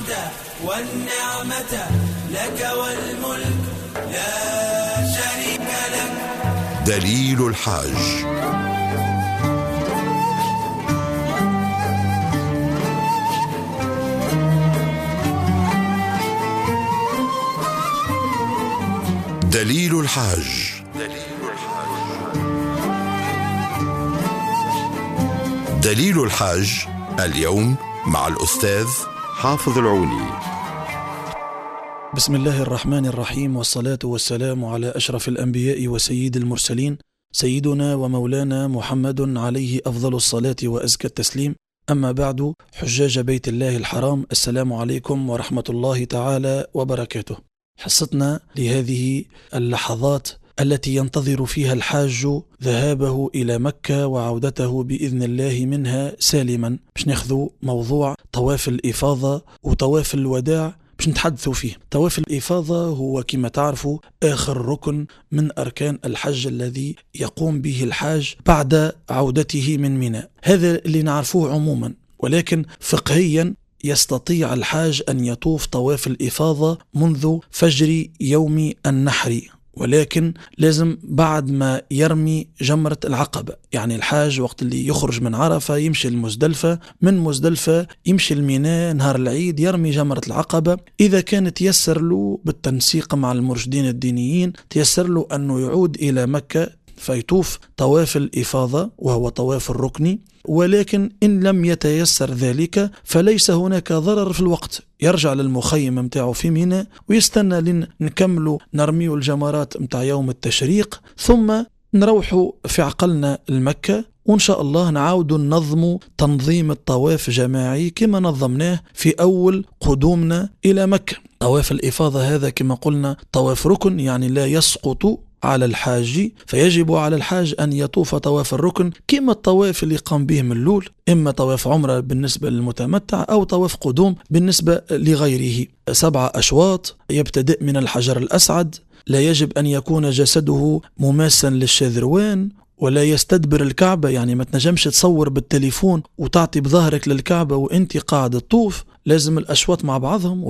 والنعمة لك والملك لا شريك لك. دليل الحاج. دليل الحاج. دليل الحاج اليوم مع الأستاذ حافظ العوني. بسم الله الرحمن الرحيم، والصلاة والسلام على أشرف الأنبياء وسيد المرسلين، سيدنا ومولانا محمد عليه أفضل الصلاة وأزكى التسليم. أما بعد، حجاج بيت الله الحرام، السلام عليكم ورحمة الله تعالى وبركاته. حصتنا لهذه اللحظات التي ينتظر فيها الحاج ذهابه إلى مكة وعودته بإذن الله منها سالما، باش ناخذوا موضوع طواف الإفاضة وطواف الوداع باش نتحدثوا فيه. طواف الإفاضة هو كما تعرفوا آخر ركن من أركان الحج الذي يقوم به الحاج بعد عودته من منى. هذا اللي نعرفوه عموما، ولكن فقهيا يستطيع الحاج أن يطوف طواف الإفاضة منذ فجر يوم النحر، ولكن لازم بعد ما يرمي جمرة العقبة. يعني الحاج وقت اللي يخرج من عرفة يمشي المزدلفة، من مزدلفة يمشي الميناء نهار العيد يرمي جمرة العقبة. إذا كان تيسر له بالتنسيق مع المرشدين الدينيين تيسر له أنه يعود إلى مكة فيطوف طواف الإفاضة وهو طواف الركني. ولكن إن لم يتيسر ذلك فليس هناك ضرر في الوقت، يرجع للمخيم متاعه في منى ويستنى لن نكملوا نرميوا الجمرات متاع يوم التشريق، ثم نروحوا في عقلنا المكة، وإن شاء الله نعاودوا ننظموا تنظيم الطواف جماعي كما نظمناه في أول قدومنا إلى مكة. طواف الإفاضة هذا كما قلنا طواف ركن، يعني لا يسقط على الحاج، فيجب على الحاج أن يطوف طواف الركن كما الطواف اللي قام به من الأول، إما طواف عمرة بالنسبة للمتمتع أو طواف قدوم بالنسبة لغيره. 7 أشواط، يبتدئ من الحجر الأسعد، لا يجب أن يكون جسده مماسا للشذروان، ولا يستدبر الكعبة، يعني ما تنجمش تصور بالتليفون وتعطي بظهرك للكعبة وانت قاعد تطوف. لازم الأشواط مع بعضهم،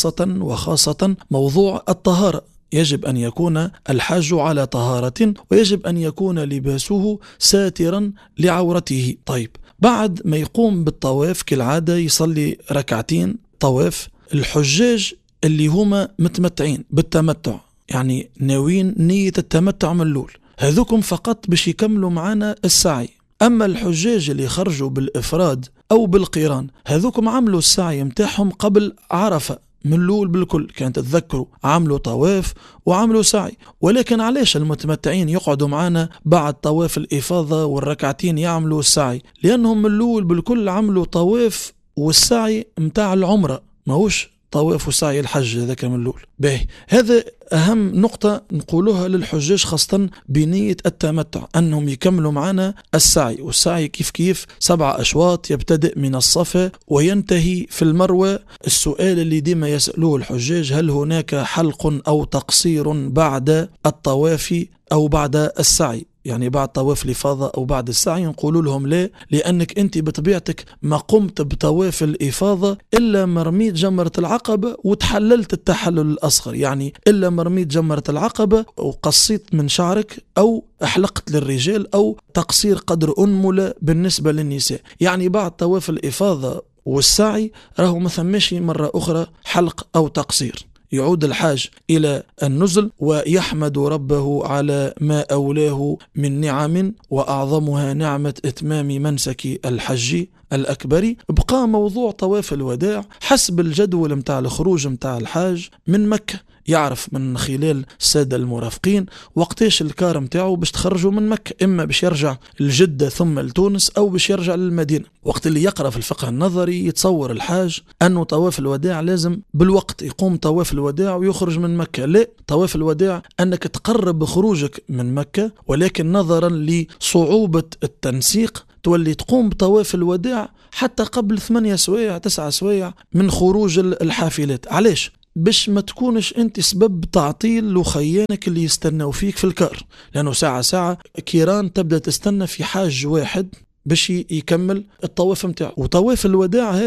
وخاصة موضوع الطهارة، يجب أن يكون الحاج على طهارة، ويجب أن يكون لباسه ساترا لعورته. طيب، بعد ما يقوم بالطواف كالعادة يصلي ركعتين طواف. الحجاج اللي هما متمتعين بالتمتع، يعني ناويين نية التمتع من الأول، هذوكم فقط باش يكملوا معنا السعي. أما الحجاج اللي خرجوا بالإفراد أو بالقيران، هذوكم عملوا السعي متاعهم قبل عرفة من الأول بالكل. كانت تتذكروا عملوا طواف وعملوا سعي، ولكن علاش المتمتعين يقعدوا معنا بعد طواف الإفاضة والركعتين يعملوا السعي؟ لأنهم من الأول بالكل عملوا طواف والسعي متاع العمرة، ماهوش طواف وسعي الحج هذاك من الأول. باهي، هذا أهم نقطة نقولوها للحجاج خاصة بنية التمتع، أنهم يكملوا معنا السعي. والسعي كيف 7 أشواط، يبتدئ من الصفا وينتهي في المروة. السؤال اللي ديما يسألوه الحجاج: هل هناك حلق أو تقصير بعد الطواف أو بعد السعي؟ يعني بعد طواف الإفاضة أو بعد السعي. نقول لهم لا، لأنك أنت بطبيعتك ما قمت بطواف الإفاضة إلا مرميت جمرة العقبة وتحللت التحلل الأصغر، يعني إلا مرميت جمرة العقبة وقصيت من شعرك أو أحلقت للرجال أو تقصير قدر أنملة بالنسبة للنساء. يعني بعد طواف الإفاضة والسعي راهو ما ثمش مرة أخرى حلق أو تقصير. يعود الحاج إلى النزل ويحمد ربه على ما أولاه من نعم، وأعظمها نعمة إتمام منسك الحج الأكبر. بقى موضوع طواف الوداع حسب الجدول متاع الخروج متاع الحاج من مكة، يعرف من خلال السادة المرافقين وقتاش الكار متاعه باش تخرجوا من مكة، إما باش يرجع لجدة ثم لتونس أو باش يرجع للمدينة. وقت اللي يقرأ في الفقه النظري يتصور الحاج أنه طواف الوداع لازم بالوقت يقوم طواف الوداع ويخرج من مكة. لا، طواف الوداع أنك تقرب بخروجك من مكة، ولكن نظرا لصعوبة التنسيق تولي تقوم بطواف الوداع حتى قبل 8 سوايع 9 سوايع من خروج الحافلات. علاش؟ باش ما تكونش انت سبب تعطيل لخيانك اللي يستنوا فيك في الكار، لانه ساعة كيران تبدأ تستنى في حاج واحد باش يكمل الطواف متاعه. وطواف الوداع هذا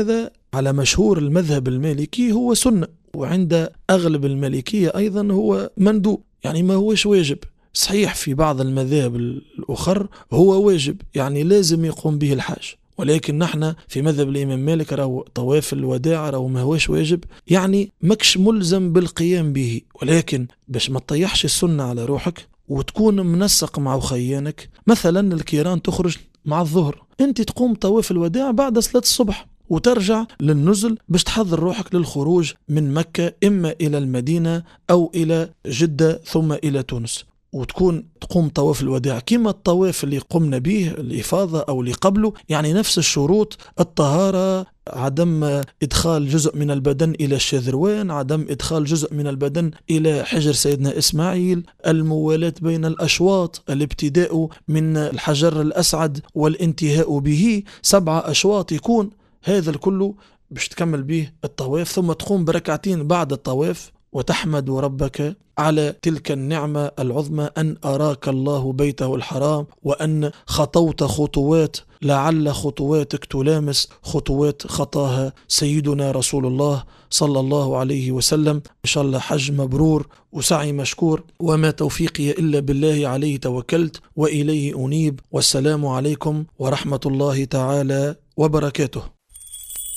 على مشهور المذهب المالكي هو سنة، وعند أغلب المالكية أيضا هو مندوب، يعني ما هوش واجب. صحيح في بعض المذاهب الأخر هو واجب، يعني لازم يقوم به الحاج، ولكن نحن في مذهب الإمام مالك راهو طواف الوداع راهو ما هوش واجب، يعني مكش ملزم بالقيام به، ولكن باش ما تطيحش السنة على روحك وتكون منسق مع خيانك. مثلا الكيران تخرج مع الظهر، انت تقوم طواف الوداع بعد صلاة الصبح وترجع للنزل باش تحضر روحك للخروج من مكة، إما إلى المدينة أو إلى جدة ثم إلى تونس، وتكون تقوم طواف الوداع كما الطواف اللي قمنا به الإفاضة أو اللي قبله، يعني نفس الشروط: الطهارة، عدم إدخال جزء من البدن إلى الشذروان، عدم إدخال جزء من البدن إلى حجر سيدنا إسماعيل، الموالاة بين الأشواط، الابتداء من الحجر الأسعد والانتهاء به 7 أشواط يكون، هذا الكل باش تكمل به الطواف، ثم تقوم بركعتين بعد الطواف وتحمد ربك على تلك النعمة العظمى أن أراك الله بيته الحرام، وأن خطوت خطوات لعل خطواتك تلامس خطوات خطاها سيدنا رسول الله صلى الله عليه وسلم. إن شاء الله حج مبرور وسعي مشكور، وما توفيقي إلا بالله عليه توكلت وإليه أنيب، والسلام عليكم ورحمة الله تعالى وبركاته.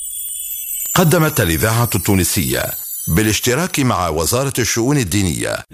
قدمت الإذاعة التونسية بالاشتراك مع وزارة الشؤون الدينية